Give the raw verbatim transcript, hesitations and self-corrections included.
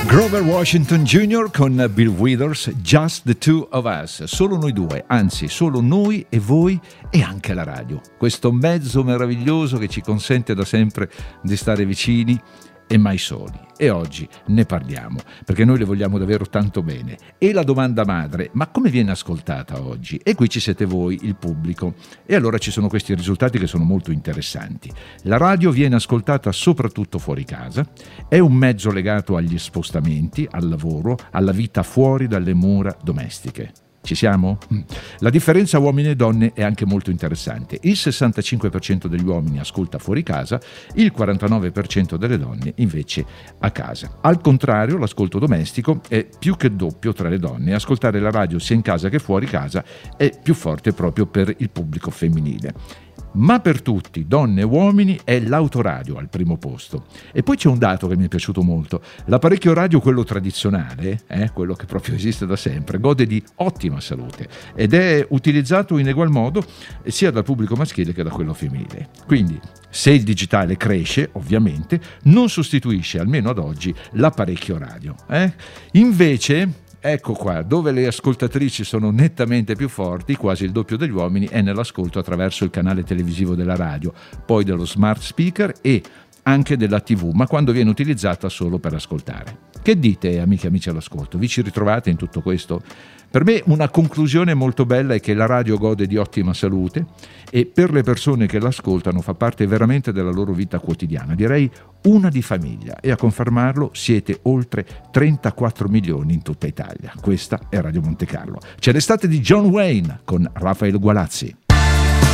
Grover Washington Junior con Bill Withers, Just the Two of Us, solo noi due, anzi solo noi e voi e anche la radio, questo mezzo meraviglioso che ci consente da sempre di stare vicini e mai soli. E oggi ne parliamo perché noi le vogliamo davvero tanto bene. E la domanda madre: ma come viene ascoltata oggi? E qui ci siete voi, il pubblico. E allora ci sono questi risultati che sono molto interessanti. La radio viene ascoltata soprattutto fuori casa, è un mezzo legato agli spostamenti, al lavoro, alla vita fuori dalle mura domestiche. Ci siamo? La differenza uomini e donne è anche molto interessante. Il sessantacinque per cento degli uomini ascolta fuori casa, il quarantanove per cento delle donne invece a casa. Al contrario, l'ascolto domestico è più che doppio tra le donne. Ascoltare la radio sia in casa che fuori casa è più forte proprio per il pubblico femminile. Ma per tutti, donne e uomini, è l'autoradio al primo posto. E poi c'è un dato che mi è piaciuto molto: l'apparecchio radio, quello tradizionale, eh, quello che proprio esiste da sempre, gode di ottima salute ed è utilizzato in egual modo sia dal pubblico maschile che da quello femminile. Quindi, se il digitale cresce, ovviamente, non sostituisce, almeno ad oggi, l'apparecchio radio. Eh? Invece, ecco qua, dove le ascoltatrici sono nettamente più forti, quasi il doppio degli uomini, è nell'ascolto attraverso il canale televisivo della radio, poi dello smart speaker e anche della tivù, ma quando viene utilizzata solo per ascoltare. Che dite, amiche e amici all'ascolto? Vi ci ritrovate in tutto questo? Per me una conclusione molto bella è che la radio gode di ottima salute e per le persone che l'ascoltano fa parte veramente della loro vita quotidiana, direi una di famiglia, e a confermarlo siete oltre trentaquattro milioni in tutta Italia. Questa è Radio Monte Carlo. C'è l'estate di John Wayne con Rafael Gualazzi.